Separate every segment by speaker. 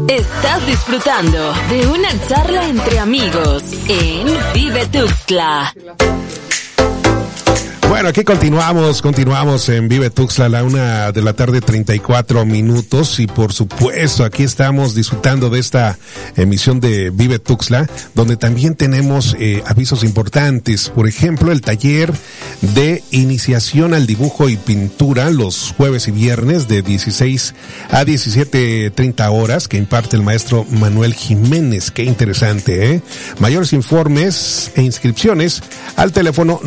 Speaker 1: Estás disfrutando de una charla entre amigos en Vive Tuxtla.
Speaker 2: Bueno, aquí continuamos en Vive Tuxtla a la 1:34 p.m. y por supuesto aquí estamos disfrutando de esta emisión de Vive Tuxtla, donde también tenemos avisos importantes. Por ejemplo, el taller de iniciación al dibujo y pintura los jueves y viernes de 16 a 17:30 horas que imparte el maestro Manuel Jiménez. Qué interesante, ¿eh? Mayores informes e inscripciones al teléfono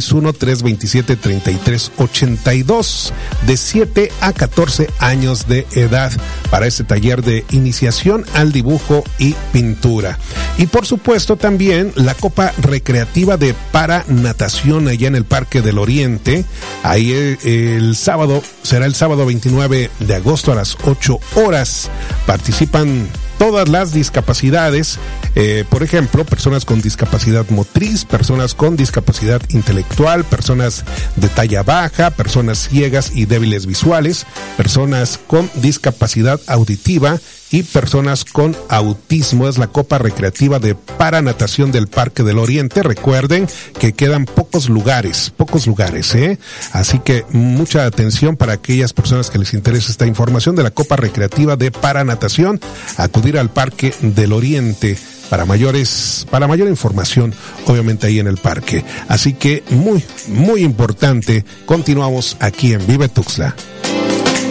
Speaker 2: 961-327-3382 de 7 a 14 años de edad para este taller de iniciación al dibujo y pintura. Y por supuesto también la Copa Recreativa de Paranatación allá en el Parque del Oriente. Ahí el sábado, será el sábado 29 de agosto a las 8 horas. Participan todas las discapacidades, por ejemplo, personas con discapacidad motriz, personas con discapacidad intelectual, personas de talla baja, personas ciegas y débiles visuales, personas con discapacidad auditiva y personas con autismo. Es la Copa Recreativa de Paranatación del Parque del Oriente. Recuerden que quedan pocos lugares, Así que mucha atención para aquellas personas que les interese esta información de la Copa Recreativa de Paranatación. Acudir al Parque del Oriente para mayor información, obviamente ahí en el parque. Así que muy, muy importante. Continuamos aquí en Vive Tuxtla.